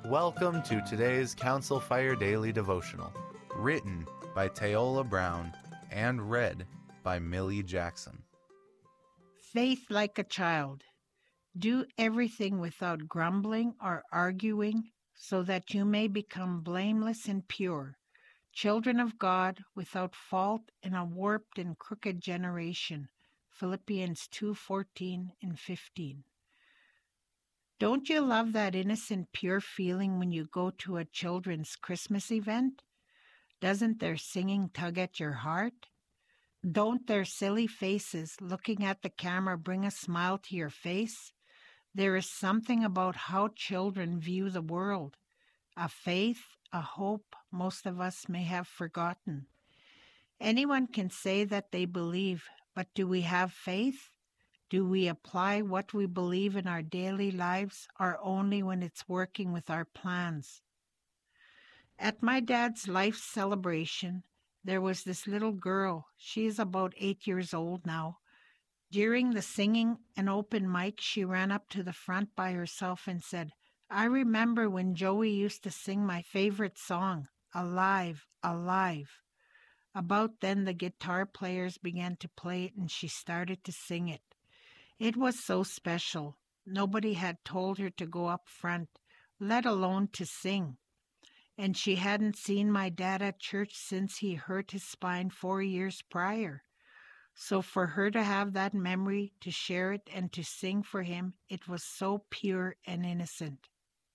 Welcome to today's Council Fire Daily Devotional, written by Teola Brown and read by Millie Jackson. Faith like a child. Do everything without grumbling or arguing, so that you may become blameless and pure, children of God without fault in a warped and crooked generation. Philippians 2:14 and 15. Don't you love that innocent, pure feeling when you go to a children's Christmas event? Doesn't their singing tug at your heart? Don't their silly faces looking at the camera bring a smile to your face? There is something about how children view the world, a faith, a hope most of us may have forgotten. Anyone can say that they believe, but do we have faith? Do we apply what we believe in our daily lives, or only when it's working with our plans? At my dad's life celebration, there was this little girl. She is about 8 years old now. During the singing and open mic, she ran up to the front by herself and said, "I remember when Joey used to sing my favorite song, 'Alive, Alive.'" About then, the guitar players began to play it, and she started to sing it. It was so special. Nobody had told her to go up front, let alone to sing. And she hadn't seen my dad at church since he hurt his spine 4 years prior. So for her to have that memory, to share it, and to sing for him, it was so pure and innocent.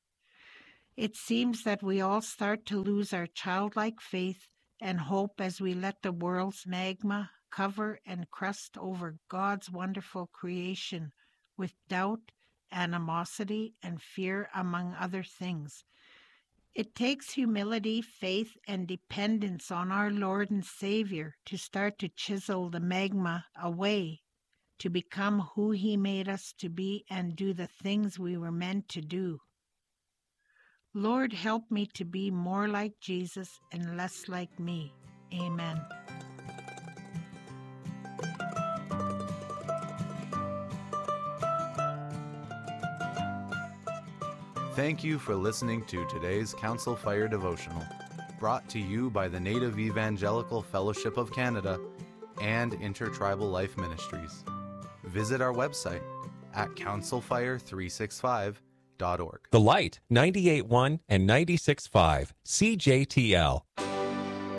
It seems that we all start to lose our childlike faith and hope as we let the world's magma cover and crust over God's wonderful creation with doubt, animosity, and fear, among other things. It takes humility, faith, and dependence on our Lord and Savior to start to chisel the magma away, to become who He made us to be and do the things we were meant to do. Lord, help me to be more like Jesus and less like me. Amen. Thank you for listening to today's Council Fire Devotional, brought to you by the Native Evangelical Fellowship of Canada and Intertribal Life Ministries. Visit our website at councilfire365.org. The Light, 98.1 and 96.5, CJTL.